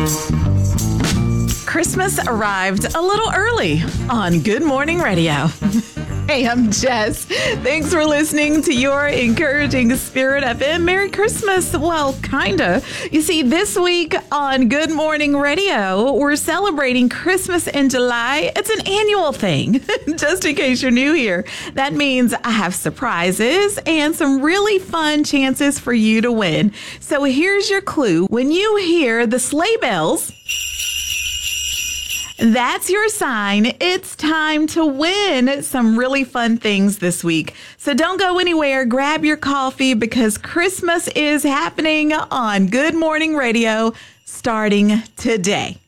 Christmas arrived a little early on Good Morning Radio. Hey, I'm Jess. Thanks for listening to your encouraging Spirit FM. Merry Christmas. Well, kinda. You see, this week on Good Morning Radio, we're celebrating Christmas in July. It's an annual thing, just in case you're new here. That means I have surprises and some really fun chances for you to win. So here's your clue. When you hear the sleigh bells, that's your sign. It's time to win some really fun things this week. So don't go anywhere. Grab your coffee because Christmas is happening on Good Morning Radio starting today.